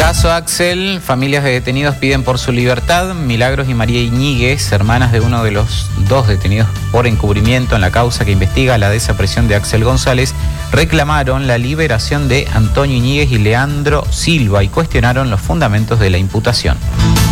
Caso Axel, familias de detenidos piden por su libertad. Milagros y María Iñiguez, hermanas de uno de los dos detenidos por encubrimiento en la causa que investiga la desaparición de Axel González, reclamaron la liberación de Antonio Iñiguez y Leandro Silva y cuestionaron los fundamentos de la imputación.